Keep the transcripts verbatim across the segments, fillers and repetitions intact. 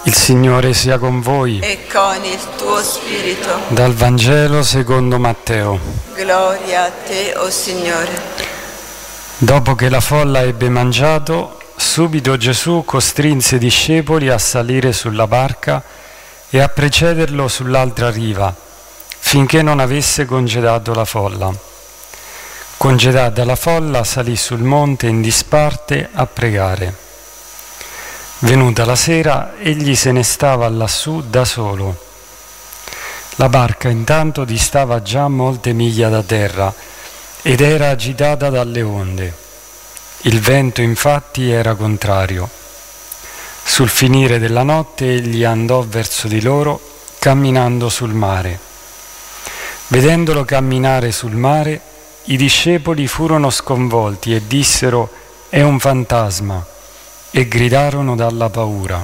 Il Signore sia con voi. E con il tuo spirito. Dal Vangelo secondo Matteo. Gloria a te, o Signore. Dopo che la folla ebbe mangiato, subito Gesù costrinse i discepoli a salire sulla barca e a precederlo sull'altra riva, finché non avesse congedato la folla. Congedata la folla, salì sul monte in disparte a pregare. Venuta la sera, egli se ne stava lassù da solo. La barca intanto distava già molte miglia da terra ed era agitata dalle onde. Il vento infatti era contrario. Sul finire della notte egli andò verso di loro camminando sul mare. Vedendolo camminare sul mare, i discepoli furono sconvolti e dissero: «È un fantasma», e gridarono dalla paura.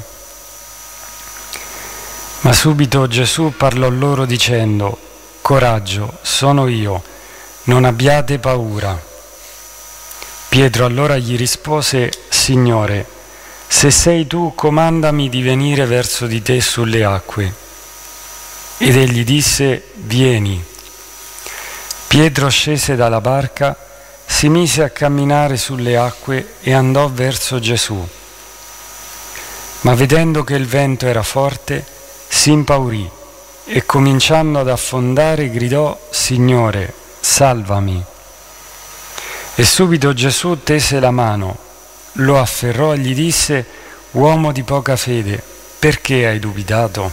Ma subito Gesù parlò loro dicendo: «Coraggio, sono io, non abbiate paura». Pietro allora gli rispose: «Signore, se sei tu, comandami di venire verso di te sulle acque». Ed egli disse: «Vieni». Pietro scese dalla barca, si mise a camminare sulle acque e andò verso Gesù. Ma vedendo che il vento era forte, si impaurì e cominciando ad affondare gridò: «Signore, salvami». E subito Gesù tese la mano, lo afferrò e gli disse: «Uomo di poca fede, perché hai dubitato?»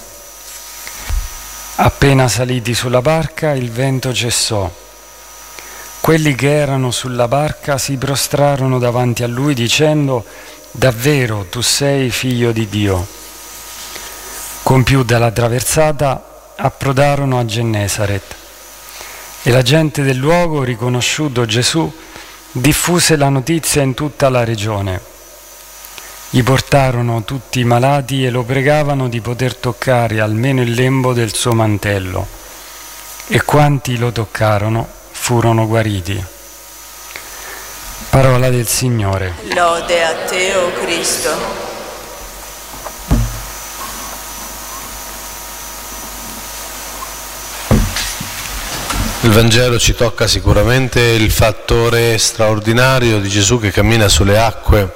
Appena saliti sulla barca, il vento cessò. Quelli che erano sulla barca si prostrarono davanti a lui dicendo: «Davvero tu sei figlio di Dio». Compiuta la traversata, approdarono a Gennesaret. E la gente del luogo, riconosciuto Gesù, diffuse la notizia in tutta la regione. Gli portarono tutti i malati e lo pregavano di poter toccare almeno il lembo del suo mantello. E quanti lo toccarono furono guariti. Parola del Signore. Lode a te, o Cristo. Il Vangelo ci tocca sicuramente il fattore straordinario di Gesù che cammina sulle acque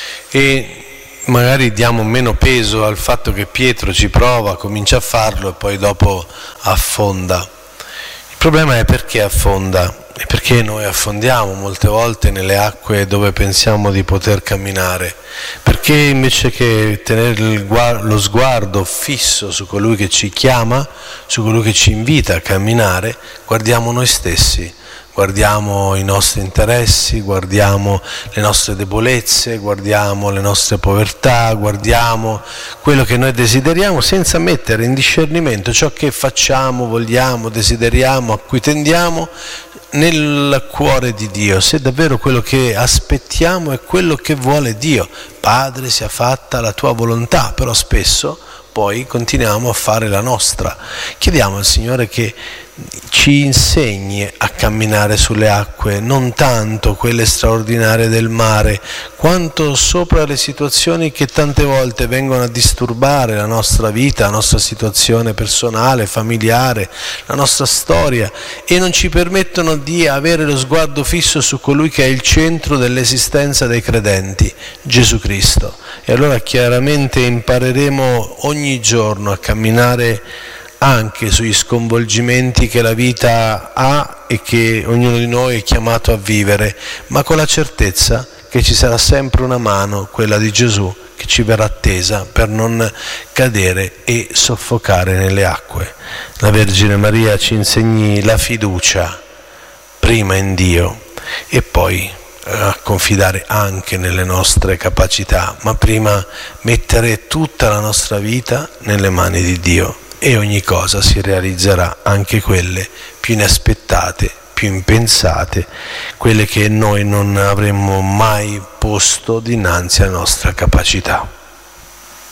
e magari diamo meno peso al fatto che Pietro ci prova, comincia a farlo e poi dopo affonda. Il problema è perché affonda e perché noi affondiamo molte volte nelle acque dove pensiamo di poter camminare, perché invece che tenere lo sguardo fisso su colui che ci chiama, su colui che ci invita a camminare, guardiamo noi stessi, guardiamo i nostri interessi, guardiamo le nostre debolezze, guardiamo le nostre povertà, guardiamo quello che noi desideriamo senza mettere in discernimento ciò che facciamo, vogliamo, desideriamo, a cui tendiamo nel cuore di Dio, se davvero quello che aspettiamo è quello che vuole Dio. Padre, sia fatta la tua volontà, però spesso poi continuiamo a fare la nostra. Chiediamo al Signore che ci insegni a camminare sulle acque, non tanto quelle straordinarie del mare, quanto sopra le situazioni che tante volte vengono a disturbare la nostra vita, la nostra situazione personale, familiare, la nostra storia e non ci permettono di avere lo sguardo fisso su colui che è il centro dell'esistenza dei credenti, Gesù Cristo. E allora chiaramente impareremo ogni giorno a camminare anche sugli sconvolgimenti che la vita ha e che ognuno di noi è chiamato a vivere, ma con la certezza che ci sarà sempre una mano, quella di Gesù, che ci verrà tesa per non cadere e soffocare nelle acque. La Vergine Maria ci insegni la fiducia, prima in Dio e poi a confidare anche nelle nostre capacità, ma prima mettere tutta la nostra vita nelle mani di Dio. E ogni cosa si realizzerà, anche quelle più inaspettate, più impensate, quelle che noi non avremmo mai posto dinanzi alla nostra capacità.